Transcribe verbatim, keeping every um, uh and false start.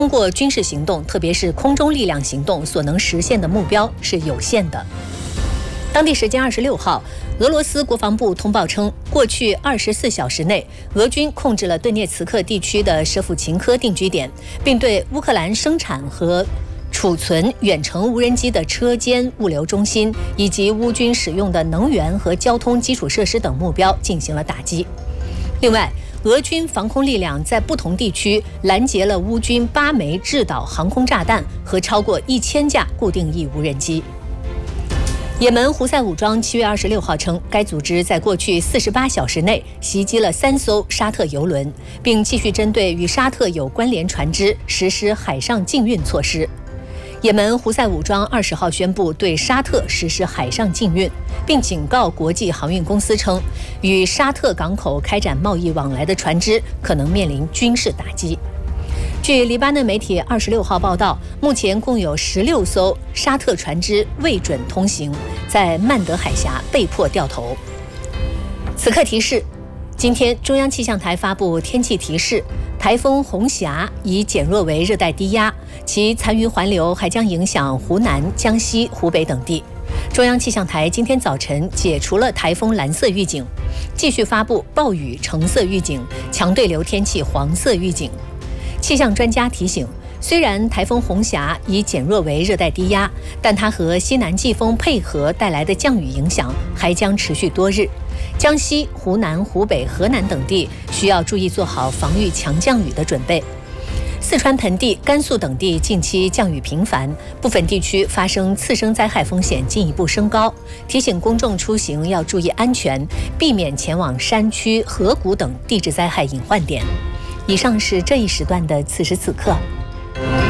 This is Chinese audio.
通过军事行动，特别是空中力量行动所能实现的目标是有限的。当地时间二十六号，俄罗斯国防部通报称，过去二十四小时内，俄军控制了顿涅茨克地区的舍甫琴科定居点，并对乌克兰生产和储存远程无人机的车间、物流中心以及乌军使用的能源和交通基础设施等目标进行了打击。另外，俄军防空力量在不同地区拦截了乌军八枚制导航空炸弹和超过一千架固定翼无人机。也门胡塞武装七月二十六号称，该组织在过去四十八小时内袭击了三艘沙特油轮，并继续针对与沙特有关联船只实施海上禁运措施。也门胡塞武装二十号宣布对沙特实施海上禁运，并警告国际航运公司称，与沙特港口开展贸易往来的船只可能面临军事打击。据黎巴嫩媒体二十六号报道，目前共有十六艘沙特船只未准通行，在曼德海峡被迫掉头。此刻提示：今天中央气象台发布天气提示，台风红霞已减弱为热带低压，其残余环流还将影响湖南、江西、湖北等地。中央气象台今天早晨解除了台风蓝色预警，继续发布暴雨橙色预警、强对流天气黄色预警。气象专家提醒，虽然台风红霞已减弱为热带低压，但它和西南季风配合带来的降雨影响还将持续多日。江西、湖南、湖北、河南等地需要注意做好防御强降雨的准备。四川盆地、甘肃等地近期降雨频繁，部分地区发生次生灾害风险进一步升高，提醒公众出行要注意安全，避免前往山区、河谷等地质灾害隐患点。以上是这一时段的此时此刻。